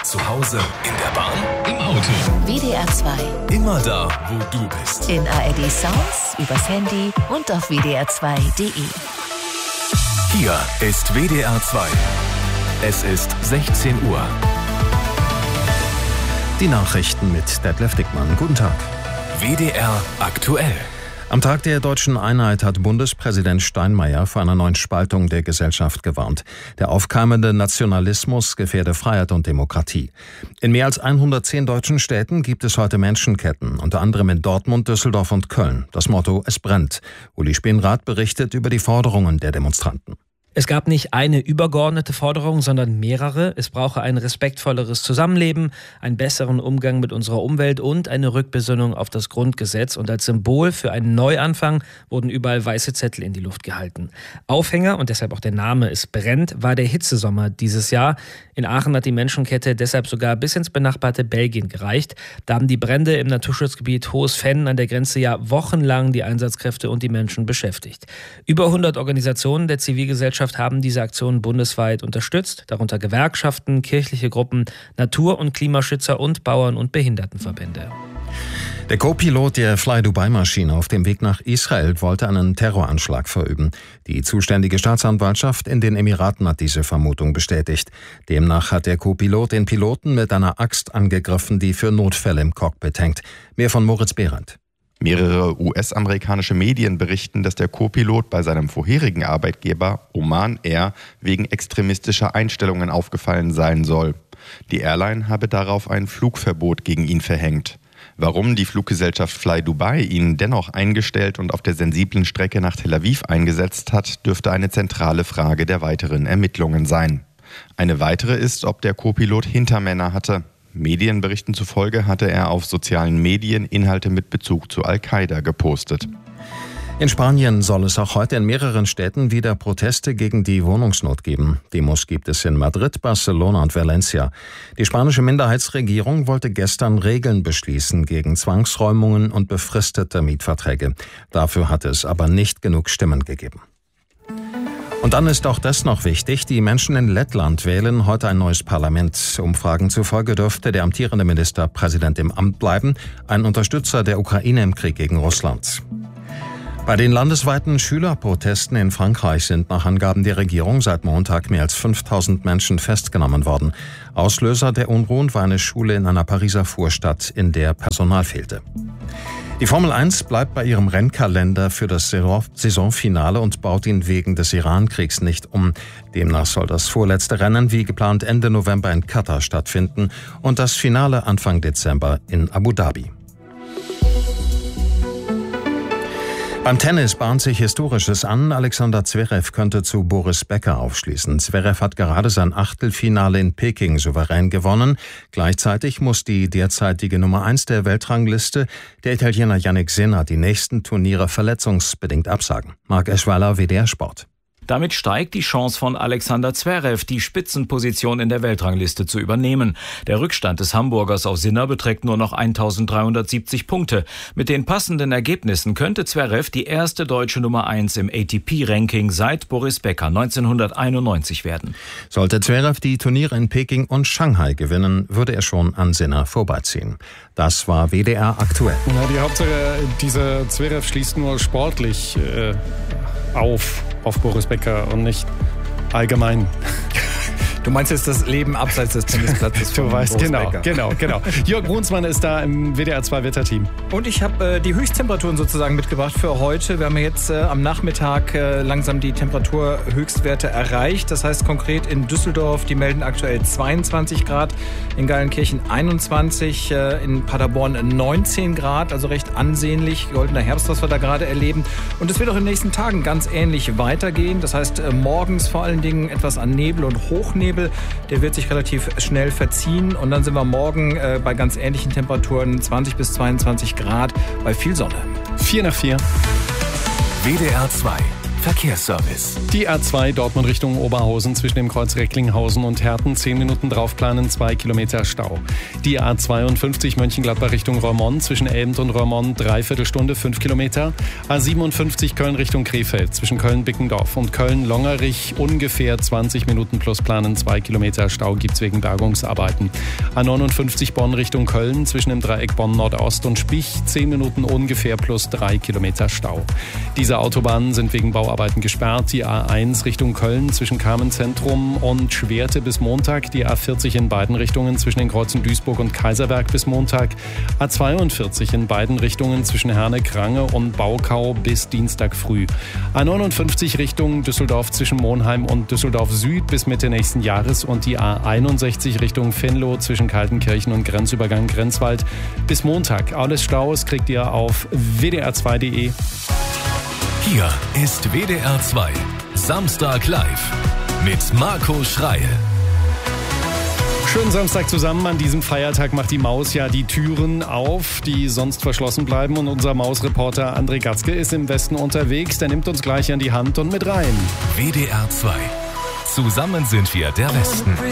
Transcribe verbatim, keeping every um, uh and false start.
Zu Hause, in der Bahn, im Auto. W D R zwei. Immer da, wo du bist. In A R D Sounds, übers Handy und auf W D R zwei Punkt D E. Hier ist W D R zwei. Es ist sechzehn Uhr. Die Nachrichten mit Detlef Dickmann. Guten Tag. W D R aktuell. Am Tag der deutschen Einheit hat Bundespräsident Steinmeier vor einer neuen Spaltung der Gesellschaft gewarnt. Der aufkeimende Nationalismus gefährde Freiheit und Demokratie. In mehr als hundertzehn deutschen Städten gibt es heute Menschenketten, unter anderem in Dortmund, Düsseldorf und Köln. Das Motto: Es brennt. Uli Spinrath berichtet über die Forderungen der Demonstranten. Es gab nicht eine übergeordnete Forderung, sondern mehrere. Es brauche ein respektvolleres Zusammenleben, einen besseren Umgang mit unserer Umwelt und eine Rückbesinnung auf das Grundgesetz. Und als Symbol für einen Neuanfang wurden überall weiße Zettel in die Luft gehalten. Aufhänger, und deshalb auch der Name Es brennt, war der Hitzesommer dieses Jahr. In Aachen hat die Menschenkette deshalb sogar bis ins benachbarte Belgien gereicht. Da haben die Brände im Naturschutzgebiet Hohes Venn an der Grenze ja wochenlang die Einsatzkräfte und die Menschen beschäftigt. Über hundert Organisationen der Zivilgesellschaft haben diese Aktion bundesweit unterstützt, darunter Gewerkschaften, kirchliche Gruppen, Natur- und Klimaschützer und Bauern- und Behindertenverbände. Der Co-Pilot der Fly-Dubai-Maschine auf dem Weg nach Israel wollte einen Terroranschlag verüben. Die zuständige Staatsanwaltschaft in den Emiraten hat diese Vermutung bestätigt. Demnach hat der Co-Pilot den Piloten mit einer Axt angegriffen, die für Notfälle im Cockpit hängt. Mehr von Moritz Behrendt. Mehrere U S-amerikanische Medien berichten, dass der Co-Pilot bei seinem vorherigen Arbeitgeber Oman Air wegen extremistischer Einstellungen aufgefallen sein soll. Die Airline habe darauf ein Flugverbot gegen ihn verhängt. Warum die Fluggesellschaft Fly Dubai ihn dennoch eingestellt und auf der sensiblen Strecke nach Tel Aviv eingesetzt hat, dürfte eine zentrale Frage der weiteren Ermittlungen sein. Eine weitere ist, ob der Co-Pilot Hintermänner hatte. Medienberichten zufolge hatte er auf sozialen Medien Inhalte mit Bezug zu Al-Qaida gepostet. In Spanien soll es auch heute in mehreren Städten wieder Proteste gegen die Wohnungsnot geben. Demos gibt es in Madrid, Barcelona und Valencia. Die spanische Minderheitsregierung wollte gestern Regeln beschließen gegen Zwangsräumungen und befristete Mietverträge. Dafür hatte es aber nicht genug Stimmen gegeben. Und dann ist auch das noch wichtig. Die Menschen in Lettland wählen heute ein neues Parlament. Umfragen zufolge dürfte der amtierende Ministerpräsident im Amt bleiben, ein Unterstützer der Ukraine im Krieg gegen Russland. Bei den landesweiten Schülerprotesten in Frankreich sind nach Angaben der Regierung seit Montag mehr als fünftausend Menschen festgenommen worden. Auslöser der Unruhen war eine Schule in einer Pariser Vorstadt, in der Personal fehlte. Die Formel eins bleibt bei ihrem Rennkalender für das Saisonfinale und baut ihn wegen des Iran-Kriegs nicht um. Demnach soll das vorletzte Rennen wie geplant Ende November in Katar stattfinden und das Finale Anfang Dezember in Abu Dhabi. Beim Tennis bahnt sich Historisches an. Alexander Zverev könnte zu Boris Becker aufschließen. Zverev hat gerade sein Achtelfinale in Peking souverän gewonnen. Gleichzeitig muss die derzeitige Nummer eins der Weltrangliste, der Italiener Jannik Sinner, die nächsten Turniere verletzungsbedingt absagen. Marc Eschweiler, W D R Sport. Damit steigt die Chance von Alexander Zverev, die Spitzenposition in der Weltrangliste zu übernehmen. Der Rückstand des Hamburgers auf Sinner beträgt nur noch eintausenddreihundertsiebzig Punkte. Mit den passenden Ergebnissen könnte Zverev die erste deutsche Nummer eins im A T P-Ranking seit Boris Becker neunzehnhunderteinundneunzig werden. Sollte Zverev die Turniere in Peking und Shanghai gewinnen, würde er schon an Sinner vorbeiziehen. Das war W D R aktuell. Na, die Hauptsache, dieser Zverev schließt nur sportlich äh, auf. auf Boris Becker und nicht allgemein. Du meinst jetzt das Leben abseits des Tennisplatzes von Du weißt, Boris genau, Becker. genau, genau. Jörg Brunsmann ist da im W D R zwei Wetterteam. Und ich habe äh, die Höchsttemperaturen sozusagen mitgebracht für heute. Wir haben ja jetzt äh, am Nachmittag äh, langsam die Temperaturhöchstwerte erreicht. Das heißt konkret in Düsseldorf, die melden aktuell zweiundzwanzig Grad, in Geilenkirchen einundzwanzig, äh, in Paderborn neunzehn Grad, also recht ansehnlich. Goldener Herbst, was wir da gerade erleben. Und es wird auch in den nächsten Tagen ganz ähnlich weitergehen. Das heißt äh, morgens vor allen Dingen etwas an Nebel und Hochnebel. Der wird sich relativ schnell verziehen und dann sind wir morgen äh, bei ganz ähnlichen Temperaturen, zwanzig bis zweiundzwanzig Grad, bei viel Sonne. vier nach vier. W D R zwei. Verkehrsservice. Die A zwei Dortmund Richtung Oberhausen zwischen dem Kreuz Recklinghausen und Herten. zehn Minuten draufplanen, zwei Kilometer Stau. Die A zweiundfünfzig Mönchengladbach Richtung Roermond zwischen Elbend und Roermond. Dreiviertel Stunde, fünf Kilometer. A siebenundfünfzig Köln Richtung Krefeld zwischen Köln-Bickendorf und Köln-Longerich. Ungefähr zwanzig Minuten plus planen, zwei Kilometer Stau gibt's wegen Bergungsarbeiten. A neunundfünfzig Bonn Richtung Köln zwischen dem Dreieck Bonn Nordost und Spich. zehn Minuten ungefähr plus drei Kilometer Stau. Diese Autobahnen sind wegen Bauarbeiten gesperrt. Die A eins Richtung Köln zwischen Carmen-Zentrum und Schwerte bis Montag. Die A vierzig in beiden Richtungen zwischen den Kreuzen Duisburg und Kaiserberg bis Montag. A zweiundvierzig in beiden Richtungen zwischen Herne-Krange und Baukau bis Dienstag früh. A neunundfünfzig Richtung Düsseldorf zwischen Monheim und Düsseldorf Süd bis Mitte nächsten Jahres und die A einundsechzig Richtung Venlo zwischen Kaltenkirchen und Grenzübergang Grenzwald bis Montag. Alles Staus kriegt ihr auf w d r zwei punkt d e. Hier ist W D R zwei Samstag live mit Marco Schreil. Schönen Samstag zusammen. An diesem Feiertag macht die Maus ja die Türen auf, die sonst verschlossen bleiben. Und unser Mausreporter André Gatzke ist im Westen unterwegs. Der nimmt uns gleich an die Hand und mit rein. W D R zwei. Zusammen sind wir der Westen.